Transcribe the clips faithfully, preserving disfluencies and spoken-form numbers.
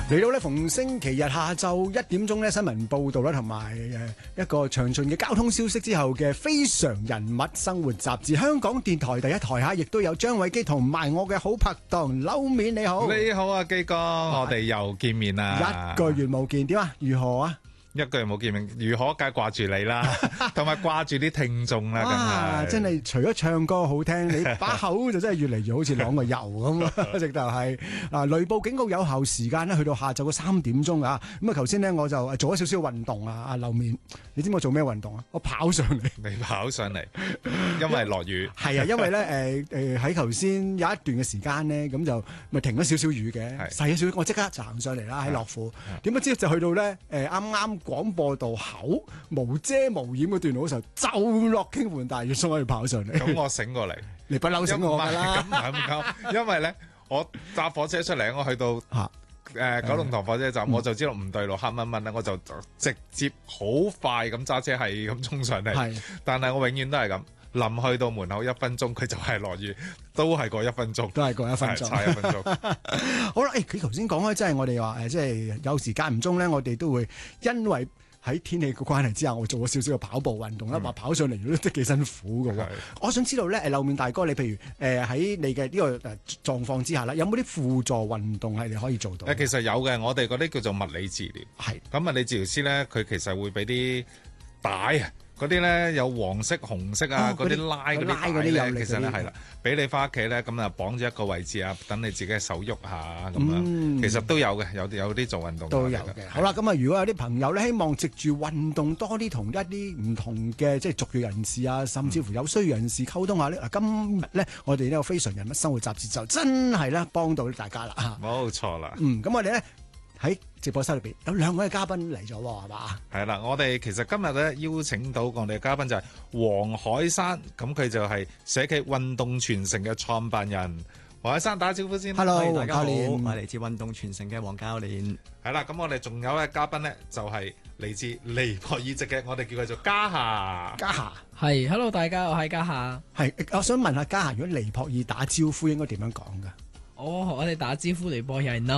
嚟到咧，逢星期日下晝一點鐘咧，新聞報導啦，同埋誒一個詳盡嘅交通消息之後嘅非常人物生活雜誌，香港電台第一台下，亦都有張偉基同埋我嘅好拍檔樓面，你好， 你好啊，基哥，我哋又見面啦， 一個月冇見，點啊？如何啊？ 一個月冇見面，如何梗係掛住你啦，同埋掛住啲聽眾啦，梗係真係除咗唱歌好聽，你把口就真係越嚟越好似啷個油咁啊！直頭係啊，雷暴警告有效時間咧，去到下晝嘅三點鐘啊！咁啊，頭先咧我就做咗少少運動啊，阿樓面，你知唔知我做咩運動啊？我跑上嚟， 你跑上嚟，因為落雨。 係啊，因為咧誒誒喺頭先有一段嘅時間咧，咁就咪停咗少少雨嘅，細咗少少，我即刻就行上嚟啦，喺樂富。點不知就去到咧誒啱啱廣播道口無遮無掩嗰段路嘅時候，就落傾盆大雨，所以跑上嚟。 咁我醒過嚟， 你不嬲醒我㗎啦。 咁唔係咁講，因為咧我搭火車出嚟，我去到誒、啊呃、九龍塘火車站，嗯、我就知道唔對路，黑蚊蚊咧，我就直接好快咁揸車係咁衝上嚟。係，但係我永遠都係咁。臨去到門口一分鐘，佢就係落雨，都係過一分鐘， 都係過一分鐘， 差一分鐘。 好啦，誒，佢頭先講開，即係我哋話誒，即係有時間唔中咧，我哋都會因為喺天氣嘅關係之下，我做咗少少嘅跑步運動啦，話、嗯、跑上嚟都都幾辛苦㗎喎。我想知道咧，誒，樓面大哥，你譬如誒喺、呃、你嘅呢個誒狀況之下啦，有冇啲輔助運動係你可以做到？ 誒，其實有嘅，我哋嗰啲叫做物理治療。係，咁物理治療師咧，佢其實會俾啲帶啊。嗰啲咧有黃色、紅色啊，嗰、哦、啲拉嗰啲帶咧，其實咧係啦，俾你翻屋企咧，咁啊綁住一個位置啊，等你自己嘅手喐下咁樣、嗯，其實都有嘅，有有啲做運動都有嘅。好啦，咁啊，如果有啲朋友咧，希望藉住運動多啲同一啲唔同嘅即係族裔人士啊，甚至乎有需要人士溝通下咧。嗱、嗯，今日咧我哋呢個非常人物生活雜誌就真係咧幫到大家啦嚇。冇錯啦。 嗯，咁我哋咧喺直播室裏邊有兩位嘅嘉賓嚟咗喎，係嘛？係啦，我哋其實今日咧邀請到我哋嘅嘉賓就係黃海山，咁佢就係社企運動傳承嘅創辦人。黃海山打招呼先。 Hello， 大家好，我係嚟自運動傳承嘅黃教練。 係啦，咁我哋仲有一位嘉賓咧，就係嚟自尼泊爾籍嘅，我哋叫佢做嘉夏。 嘉夏係 ，Hello， 大家，我係嘉夏。 係，我想問下嘉夏，如果尼泊爾打招呼應該點樣講㗎？ 哦，我哋打招呼嚟播係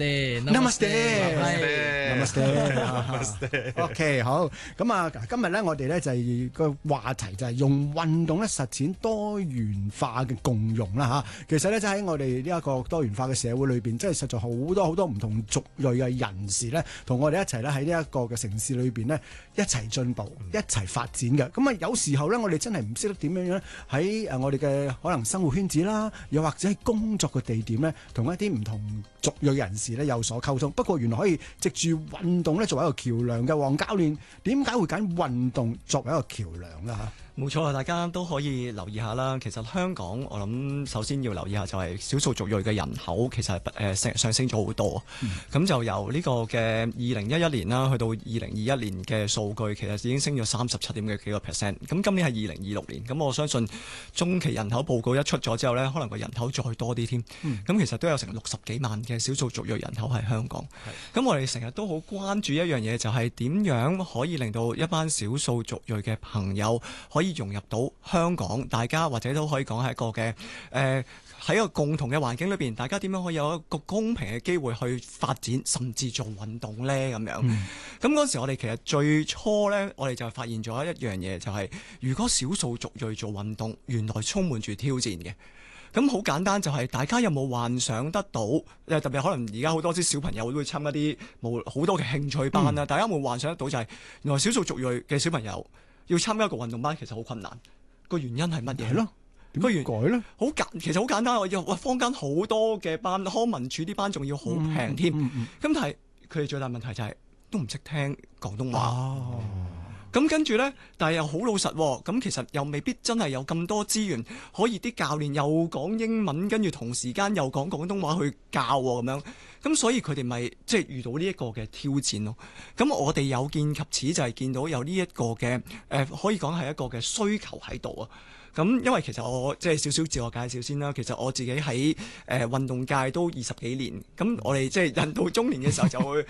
Namaste，Namaste，Namaste，Namaste。OK， 好，咁啊，今日咧我哋咧就係個話題就係用運動咧實踐多元化嘅共融啦嚇。其實咧就喺我哋呢一個多元化嘅社會裏邊，即係實在好多好多唔同族裔嘅人士咧，同我哋一齊咧喺呢一個嘅城市裏邊咧一齊進步、一齊發展嘅。咁啊，有時候咧我哋真係唔識得點樣樣喺誒我哋嘅可能生活圈子啦，又或者喺工作嘅地點，同一啲唔同族裔人士咧有所溝通，不過原來可以藉住運動咧作為一個橋梁嘅。黃教練點解會揀運動作為一個橋梁啦？ 冇錯啊！大家都可以留意下啦。其實香港我諗首先要留意下就係少數族裔嘅人口其實係誒上升咗好多。咁、嗯、就由呢個嘅二零一一年啦，去到二零二一年嘅數據，其實已經升咗三十七點幾個 percent。咁今年係二零二六年，咁我相信中期人口報告一出咗之後呢，可能個人口再多啲添。咁、嗯、其實都有成六十幾萬嘅少數族裔人口喺香港。咁我哋成日都好關注一樣嘢，就係點樣可以令到一班少數族裔嘅朋友可以融入到香港，大家或者都可以講係一個嘅誒喺一個共同嘅環境裏邊，大家點樣可以有一個公平嘅機會去發展，甚至做運動呢？咁樣。咁、嗯、嗰時我哋其實最初呢，我哋就發現咗一樣嘢，就係、是、如果少數族裔做運動，原來充滿住挑戰嘅。咁好簡單，就係大家有冇幻想得到？特別可能而家好多啲小朋友都會參加啲冇好多嘅興趣班啦、嗯。大家有冇幻想得到就係原來少數族裔嘅小朋友要參加一個運動班，其實好困難。個原因係乜嘢咯？點解要改咧？好簡，其實好簡單。我要哇，坊間好多嘅班，康文署啲班仲要好平添。咁、嗯嗯嗯、但係佢哋最大問題就係、是、都唔識聽廣東話。哦。咁跟住呢，但係又好老實喎。咁其實又未必真係有咁多資源，可以啲教練又講英文，跟住同時間又講廣東話去教喎咁樣。咁所以佢哋咪即係遇到呢一個嘅挑戰咯。咁我哋有見及此，就係見到有呢一個嘅誒、呃，可以講係一個嘅需求喺度啊。咁因為其實我即係少少自我介紹先啦。其實我自己喺誒、呃、運動界都二十幾年。咁我哋即係人到中年嘅時候就會